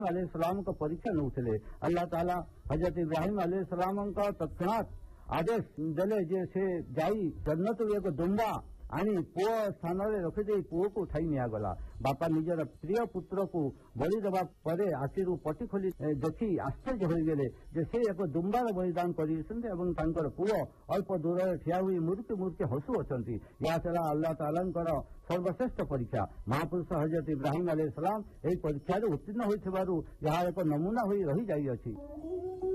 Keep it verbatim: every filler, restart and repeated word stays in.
अलैहिस्सलाम को परीक्षा नौले अल्लाह ताला हजरत इब्राहिम अलैहिस्सलाम का तत्क्षणात आदेश देले जे से जाई जन्नत एक दुंबा आणि पुओ स्थान रखिदे पुओ को उठाई निगला बापा निजर प्रिय पुत्र को बलि देवा पर आखिर पटी खोली देखी आश्चर्य हो गले जे से एक दुंबार बलिदान कर पुओ अल्प दूर ठिया हुई मुर्की मुर्की हसु अच्छा या छड़ा अल्लाह ताला सर्वश्रेष्ठ परीक्षा महापुरुष हजरत इब्राहिम अलैहिस्सलाम यही परीक्षा उत्तीर्ण होइथिबारु यहाँ एक नमूना हो रही जाइए।